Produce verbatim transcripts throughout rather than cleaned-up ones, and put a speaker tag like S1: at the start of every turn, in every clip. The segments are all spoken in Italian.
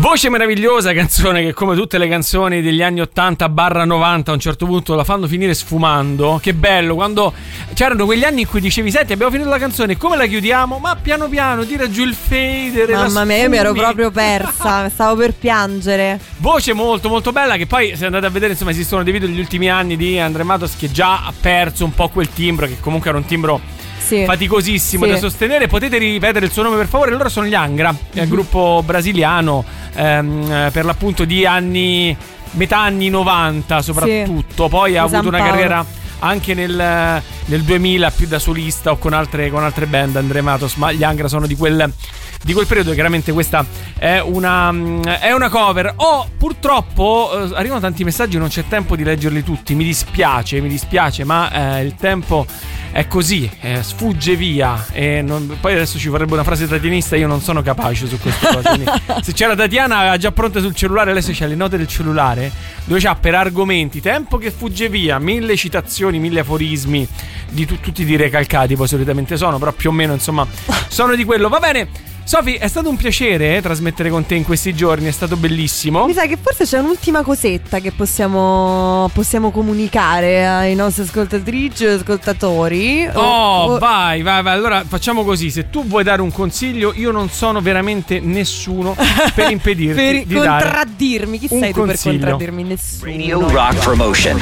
S1: Voce meravigliosa, canzone che come tutte le canzoni degli anni ottanta barra novanta a un certo punto la fanno finire sfumando. Che bello, quando c'erano quegli anni in cui dicevi senti abbiamo finito la canzone, come la chiudiamo? Ma piano piano tira giù il fader.
S2: Mamma mia, io mi ero proprio persa, stavo per piangere.
S1: Voce molto molto bella, che poi se andate a vedere insomma esistono dei video degli ultimi anni di André Matos che già ha perso un po' quel timbro, che comunque era un timbro sì. faticosissimo sì. da sostenere. Potete ripetere il suo nome per favore? Loro sono gli Angra, mm-hmm. il gruppo brasiliano ehm, per l'appunto di anni metà anni novanta soprattutto, sì. poi ha avuto San una Paolo. carriera anche nel, nel duemila più da solista o con altre, con altre band André Matos, ma gli Angra sono di quel, di quel periodo. Chiaramente questa è una, è una cover. Oh, purtroppo eh, arrivano tanti messaggi, non c'è tempo di leggerli tutti, mi dispiace, mi dispiace, ma eh, il tempo è così, eh, sfugge via e non, poi adesso ci vorrebbe una frase tatianista, io non sono capace su queste cose. Quindi, se c'era Tatiana già pronta sul cellulare, adesso c'ha le note del cellulare dove c'ha per argomenti tempo che fugge via, mille citazioni, mille aforismi di tu, tutti di recalcati, poi solitamente sono, però più o meno insomma sono di quello. Va bene Sofi, è stato un piacere eh, trasmettere con te in questi giorni, è stato bellissimo.
S2: Mi sa che forse c'è un'ultima cosetta che possiamo, possiamo comunicare ai nostri ascoltatrici e ascoltatori.
S1: Oh, oh, vai, vai, vai. Allora facciamo così, se tu vuoi dare un consiglio, io non sono veramente nessuno per impedirti
S2: per
S1: di
S2: contraddirmi. Chi sei tu
S1: consiglio.
S2: per contraddirmi? Nessuno.
S3: Radio Rock Promotion.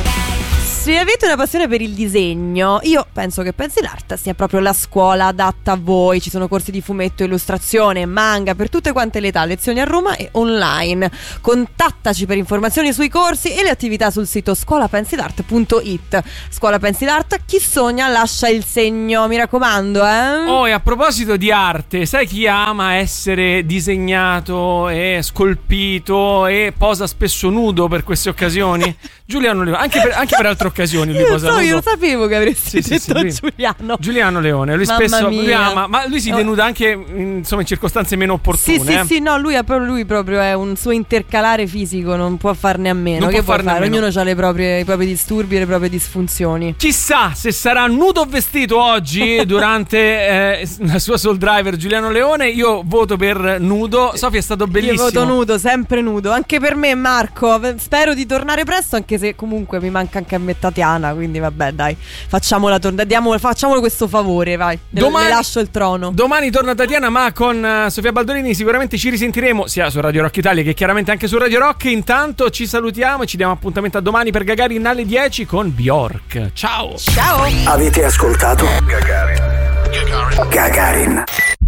S2: Se avete una passione per il disegno, io penso che Pencil Art sia proprio la scuola adatta a voi. Ci sono corsi di fumetto, illustrazione, manga per tutte quante le età, lezioni a Roma e online. Contattaci per informazioni sui corsi e le attività sul sito scuola pencil art punto it. Scuola Pencil Art, chi sogna lascia il segno, mi raccomando, eh?
S1: Oh, e a proposito di arte, sai chi ama essere disegnato e scolpito e posa spesso nudo per queste occasioni? Giuliano Leone, anche per, anche per altre occasioni lui
S2: io
S1: posa
S2: so,
S1: nudo.
S2: Io lo sapevo che avresti
S1: sì,
S2: detto
S1: sì, sì,
S2: Giuliano.
S1: Giuliano Leone, lui
S2: Mamma
S1: spesso
S2: mia.
S1: lui ama, ma lui si denuda anche in, insomma in circostanze meno opportune.
S2: Sì, sì,
S1: eh.
S2: sì, no, lui, è proprio, lui proprio è un suo intercalare fisico, non può farne a meno.
S1: Non
S2: che
S1: può
S2: può
S1: farne
S2: fare?
S1: a meno.
S2: Ognuno ha le proprie, i propri disturbi e le proprie disfunzioni.
S1: Chissà se sarà nudo o vestito oggi durante eh, la sua Soul Driver Giuliano Leone. Io voto per nudo. Sofia, è stato bellissimo.
S2: Io voto nudo, sempre nudo. Anche per me, Marco. Spero di tornare presto, anche se comunque mi manca anche a me Tatiana. Quindi vabbè, dai, facciamola tornare. Diamo, facciamolo questo favore, vai. Domani, le lascio il trono.
S1: Domani torna Tatiana, ma con uh, Sofia Baldolini sicuramente ci risentiremo sia su Radio Rock Italia che chiaramente anche su Radio Rock. Intanto ci salutiamo e ci diamo appuntamento a domani per Gagarin alle dieci con Bjork. Ciao.
S2: Ciao.
S3: Avete ascoltato Gagarin. Gagarin.